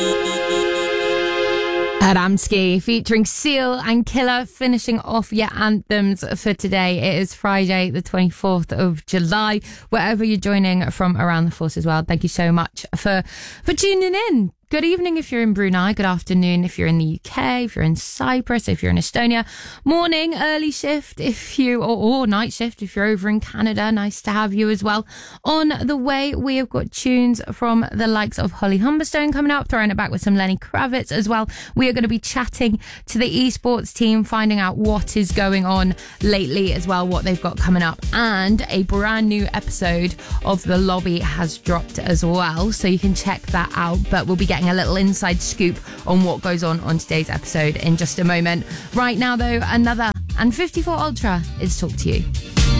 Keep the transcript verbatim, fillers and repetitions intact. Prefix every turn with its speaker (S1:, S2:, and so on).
S1: Adamski featuring Seal and Killer, finishing off your anthems for today. It is Friday the twenty-fourth of July. Wherever you're joining from around the force as well, thank you so much for for tuning in. Good evening if you're in Brunei. Good afternoon if you're in the U K, if you're in Cyprus, if you're in Estonia. Morning, early shift if you, or, or night shift if you're over in Canada. Nice to have you as well. On the way, we have got tunes from the likes of Holly Humberstone coming up, throwing it back with some Lenny Kravitz as well. We are going to be chatting to the esports team, finding out what is going on lately as well, what they've got coming up. And a brand new episode of The Lobby has dropped as well, so you can check that out. But we'll be getting a little inside scoop on what goes on on today's episode in just a moment. Right now though, another and fifty-four Ultra is Talk to You.